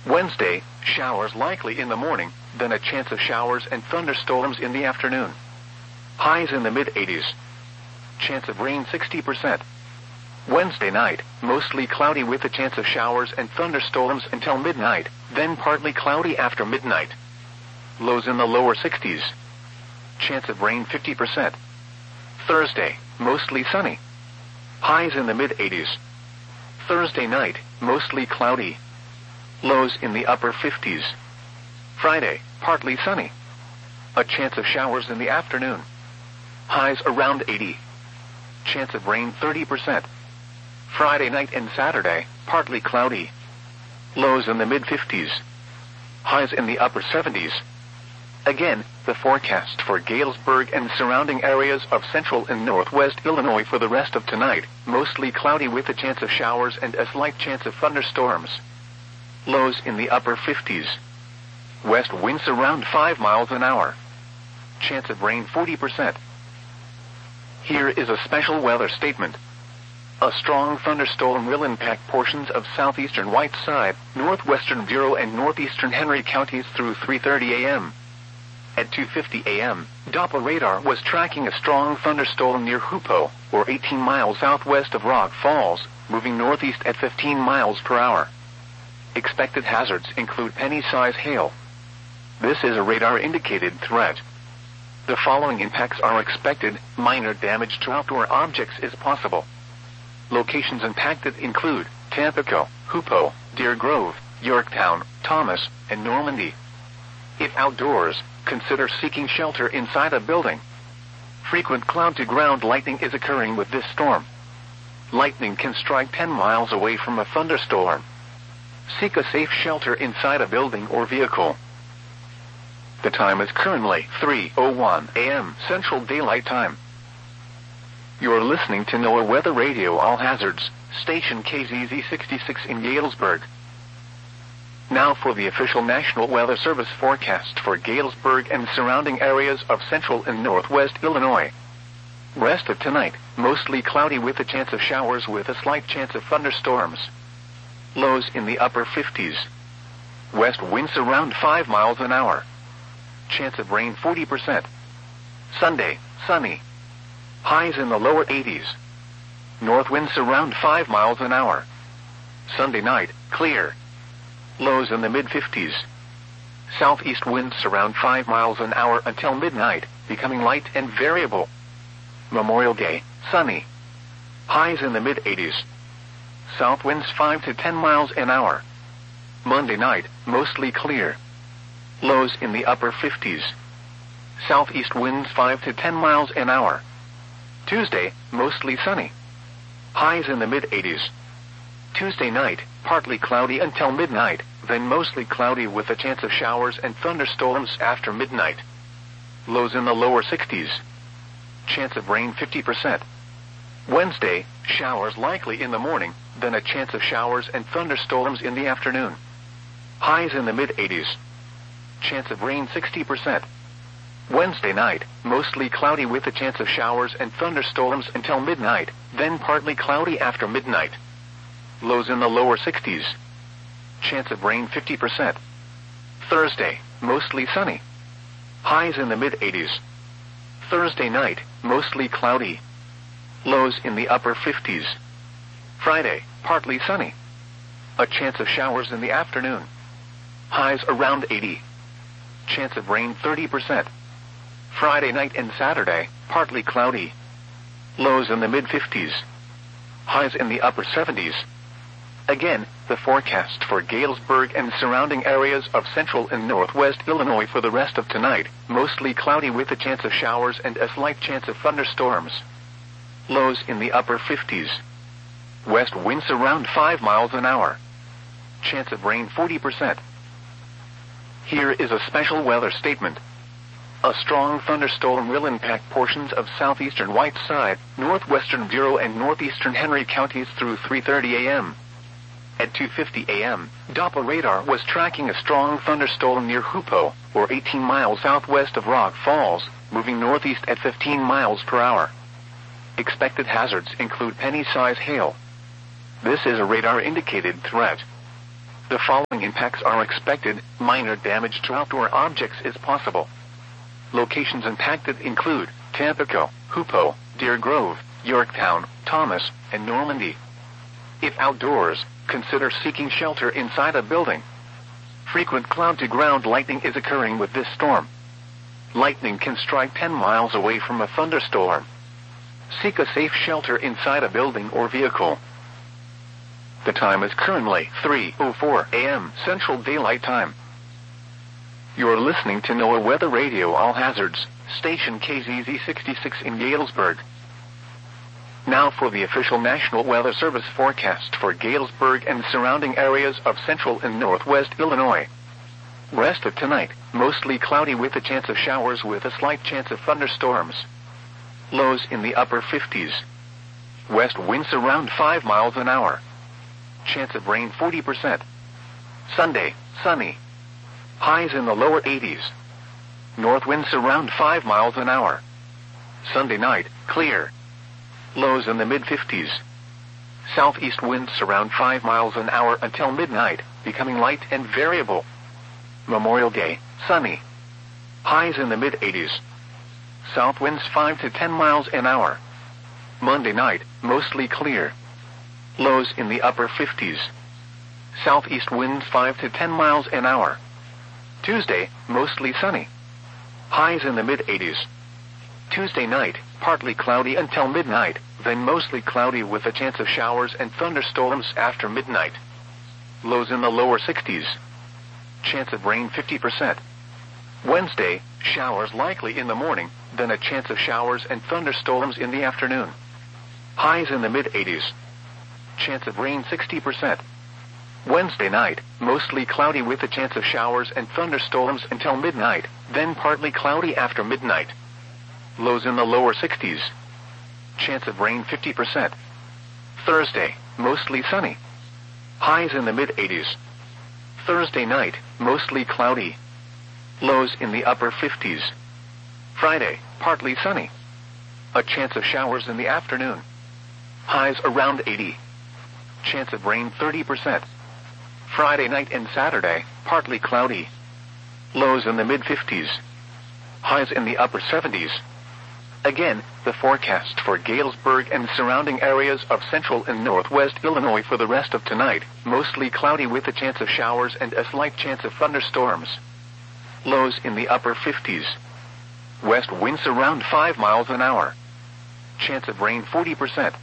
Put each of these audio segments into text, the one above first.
Wednesday, showers likely in the morning, then a chance of showers and thunderstorms in the afternoon. Highs in the mid-80s. Chance of rain 60%. Wednesday night, mostly cloudy with a chance of showers and thunderstorms until midnight, then partly cloudy after midnight. Lows in the lower 60s. Chance of rain 50%. Thursday, mostly sunny. Highs in the mid-80s. Thursday night, mostly cloudy. Lows in the upper 50s. Friday, partly sunny. A chance of showers in the afternoon. Highs around 80. Chance of rain 30%. Friday night and Saturday, partly cloudy. Lows in the mid-50s. Highs in the upper 70s. Again, the forecast for Galesburg and surrounding areas of central and northwest Illinois for the rest of tonight, mostly cloudy with a chance of showers and a slight chance of thunderstorms. Lows in the upper 50s. West winds around 5 miles an hour. Chance of rain 40%. Here is a special weather statement. A strong thunderstorm will impact portions of southeastern Whiteside, northwestern Bureau and northeastern Henry counties through 3:30 a.m. At 2:50 a.m., Doppler radar was tracking a strong thunderstorm near Hoopo, or 18 miles southwest of Rock Falls, moving northeast at 15 miles per hour. Expected hazards include penny-size hail. This is a radar-indicated threat. The following impacts are expected. Minor damage to outdoor objects is possible. Locations impacted include Tampico, Hoopo, Deer Grove, Yorktown, Thomas, and Normandy. If outdoors, consider seeking shelter inside a building. Frequent cloud-to-ground lightning is occurring with this storm. Lightning can strike 10 miles away from a thunderstorm. Seek a safe shelter inside a building or vehicle. The time is currently 3:01 a.m. Central Daylight Time. You're listening to NOAA Weather Radio All Hazards, station KZZ 66 in Galesburg. Now for the official National Weather Service forecast for Galesburg and surrounding areas of central and northwest Illinois. Rest of tonight, mostly cloudy with a chance of showers with a slight chance of thunderstorms. Lows in the upper 50s. West winds around 5 miles an hour. Chance of rain 40%. Sunday, sunny. Highs in the lower 80s. North winds around 5 miles an hour. Sunday night, clear. Lows in the mid-50s. Southeast winds around 5 miles an hour until midnight, becoming light and variable. Memorial Day, sunny. Highs in the mid-80s. South winds 5 to 10 miles an hour. Monday night, mostly clear. Lows in the upper 50s. Southeast winds 5 to 10 miles an hour. Tuesday, mostly sunny. Highs in the mid-80s. Tuesday night, partly cloudy until midnight, then mostly cloudy with a chance of showers and thunderstorms after midnight. Lows in the lower 60s. Chance of rain 50%. Wednesday, showers likely in the morning, then a chance of showers and thunderstorms in the afternoon. Highs in the mid-80s. Chance of rain 60%. Wednesday night, mostly cloudy with a chance of showers and thunderstorms until midnight, then partly cloudy after midnight. Lows in the lower 60s. Chance of rain 50%. Thursday, mostly sunny. Highs in the mid-80s. Thursday night, mostly cloudy. Lows in the upper 50s. Friday, partly sunny. A chance of showers in the afternoon. Highs around 80. Chance of rain 30%. Friday night and Saturday, partly cloudy. Lows in the mid-50s. Highs in the upper 70s. Again, the forecast for Galesburg and surrounding areas of central and northwest Illinois for the rest of tonight, mostly cloudy with a chance of showers and a slight chance of thunderstorms. Lows in the upper 50s. West winds around 5 miles an hour. Chance of rain 40%. Here is a special weather statement. A strong thunderstorm will impact portions of southeastern Whiteside, northwestern Bureau and northeastern Henry counties through 3:30 a.m. At 2:50 a.m., Doppler radar was tracking a strong thunderstorm near Hoopo, or 18 miles southwest of Rock Falls, moving northeast at 15 miles per hour. Expected hazards include penny-size hail. This is a radar-indicated threat. The following impacts are expected. Minor damage to outdoor objects is possible. Locations impacted include Tampico, Hoopo, Deer Grove, Yorktown, Thomas, and Normandy. If outdoors, consider seeking shelter inside a building. Frequent cloud-to-ground lightning is occurring with this storm. Lightning can strike 10 miles away from a thunderstorm. Seek a safe shelter inside a building or vehicle. The time is currently 3:04 a.m. Central Daylight Time. You're listening to NOAA Weather Radio All Hazards, station KZZ 66 in Galesburg. Now for the official National Weather Service forecast for Galesburg and surrounding areas of central and northwest Illinois. Rest of tonight, mostly cloudy with a chance of showers with a slight chance of thunderstorms. Lows in the upper 50s. West winds around 5 miles an hour. Chance of rain 40%. Sunday, sunny. Highs in the lower 80s. North winds around 5 miles an hour. Sunday night, clear. Lows in the mid-50s. Southeast winds around 5 miles an hour until midnight, becoming light and variable. Memorial Day, sunny. Highs in the mid-80s. South winds 5 to 10 miles an hour. Monday night, mostly clear. Lows in the upper 50s. Southeast winds 5 to 10 miles an hour. Tuesday, mostly sunny. Highs in the mid-80s. Tuesday night, partly cloudy until midnight, then mostly cloudy with a chance of showers and thunderstorms after midnight. Lows in the lower 60s. Chance of rain 50%. Wednesday, showers likely in the morning, then a chance of showers and thunderstorms in the afternoon. Highs in the mid-80s. Chance of rain 60%. Wednesday night, mostly cloudy with a chance of showers and thunderstorms until midnight, then partly cloudy after midnight. Lows in the lower 60s. Chance of rain 50%. Thursday, mostly sunny. Highs in the mid-80s. Thursday night, mostly cloudy. Lows in the upper 50s. Friday, partly sunny. A chance of showers in the afternoon. Highs around 80. Chance of rain 30%. Friday night and Saturday, partly cloudy. Lows in the mid-50s. Highs in the upper 70s. Again, the forecast for Galesburg and surrounding areas of central and northwest Illinois for the rest of tonight, mostly cloudy with a chance of showers and a slight chance of thunderstorms. Lows in the upper 50s. West winds around 5 miles an hour. Chance of rain 40%.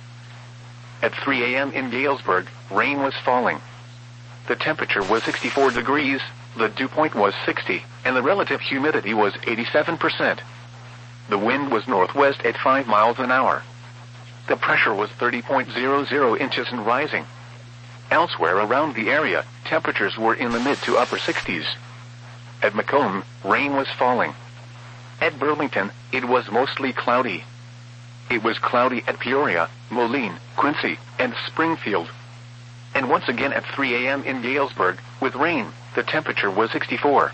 At 3 a.m. in Galesburg, rain was falling. The temperature was 64 degrees, the dew point was 60, and the relative humidity was 87%. The wind was northwest at 5 miles an hour. The pressure was 30.00 inches and rising. Elsewhere around the area, temperatures were in the mid to upper 60s. At Macomb, rain was falling. At Burlington, it was mostly cloudy. It was cloudy at Peoria, Moline, Quincy, and Springfield. And once again at 3 a.m. in Galesburg, with rain, the temperature was 64.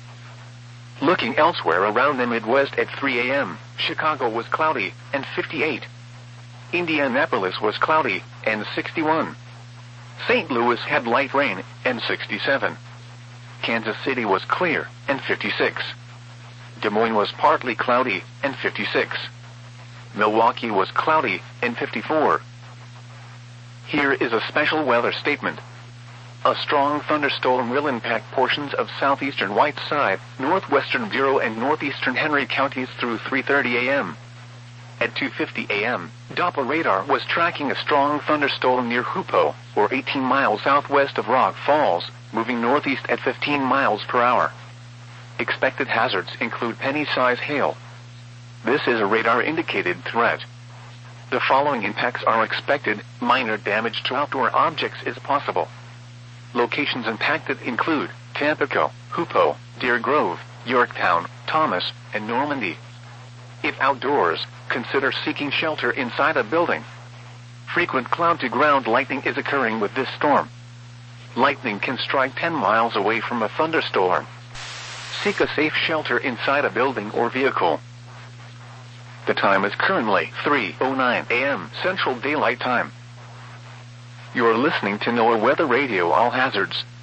Looking elsewhere around the Midwest at 3 a.m., Chicago was cloudy, and 58. Indianapolis was cloudy, and 61. St. Louis had light rain, and 67. Kansas City was clear, and 56. Des Moines was partly cloudy, and 56. Milwaukee was cloudy, and 54. Here is a special weather statement. A strong thunderstorm will impact portions of southeastern Whiteside, northwestern Bureau and northeastern Henry counties through 3:30 a.m. At 2:50 a.m., Doppler radar was tracking a strong thunderstorm near Hoopo, or 18 miles southwest of Rock Falls, moving northeast at 15 miles per hour. Expected hazards include penny-size hail. This is a radar-indicated threat. The following impacts are expected. Minor damage to outdoor objects is possible. Locations impacted include Tampico, Hoopo, Deer Grove, Yorktown, Thomas, and Normandy. If outdoors, consider seeking shelter inside a building. Frequent cloud-to-ground lightning is occurring with this storm. Lightning can strike 10 miles away from a thunderstorm. Seek a safe shelter inside a building or vehicle. The time is currently 3:09 a.m. Central Daylight Time. You're listening to NOAA Weather Radio All Hazards.